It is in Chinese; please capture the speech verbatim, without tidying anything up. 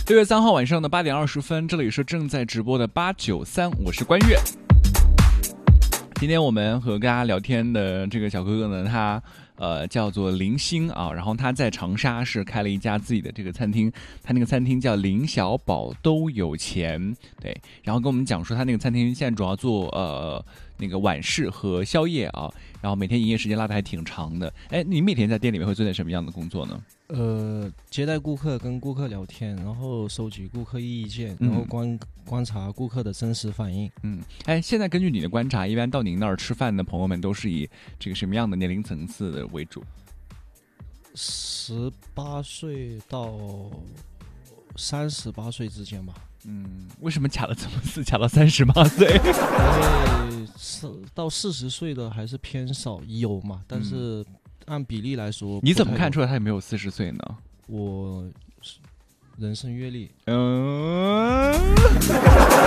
六月三号晚上的八点二十分，这里是正在直播的八九三，我是关悦。今天我们和大家聊天的这个小哥哥呢，他呃叫做林星啊，然后他在长沙是开了一家自己的这个餐厅，他那个餐厅叫林小宝都有钱，对，然后跟我们讲说他那个餐厅现在主要做呃那个晚市和宵夜啊，然后每天营业时间拉得还挺长的。哎，你每天在店里面会做点什么样的工作呢？ 呃，接待顾客，跟顾客聊天，然后收集顾客意见，然后观、嗯、观察顾客的真实反应。 嗯，哎，现在根据你的观察，一般到您那儿吃饭的朋友们都是以这个什么样的年龄层次的为主？ 十八岁到三十八岁之间吧。 嗯，为什么卡了这么死，卡到三十八岁？因为到四十岁的还是偏少，有嘛，但是。嗯按比例来说， 你怎么看出来他有没有四十岁呢？ 我人生阅历， 嗯，